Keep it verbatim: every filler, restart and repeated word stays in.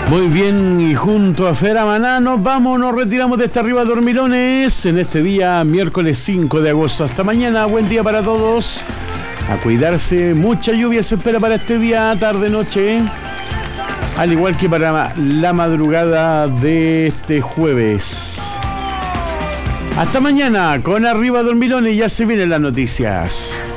Muy bien, y junto a Fera Maná nos vamos, nos retiramos de esta Arriba Dormilones en este día miércoles cinco de agosto. Hasta mañana, buen día para todos. A cuidarse, mucha lluvia se espera para este día, tarde, noche, al igual que para la madrugada de este jueves. Hasta mañana con Arriba Dormilones, ya se vienen las noticias.